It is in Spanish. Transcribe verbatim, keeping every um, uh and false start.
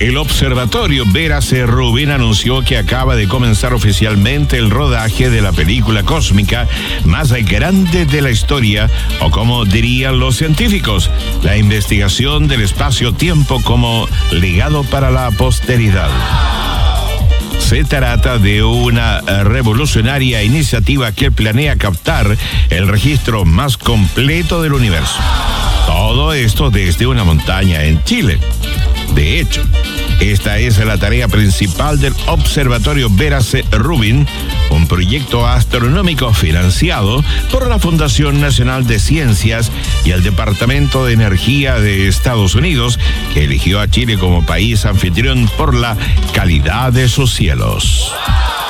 El Observatorio Vera C. Rubin anunció que acaba de comenzar oficialmente el rodaje de la película cósmica más grande de la historia, o como dirían los científicos, la investigación del espacio-tiempo como legado para la posteridad. Se trata de una revolucionaria iniciativa que planea captar el registro más completo del universo. Todo esto desde una montaña en Chile. De hecho, esta es la tarea principal del Observatorio Vera C. Rubin, un proyecto astronómico financiado por la Fundación Nacional de Ciencias y el Departamento de Energía de Estados Unidos, que eligió a Chile como país anfitrión por la calidad de sus cielos.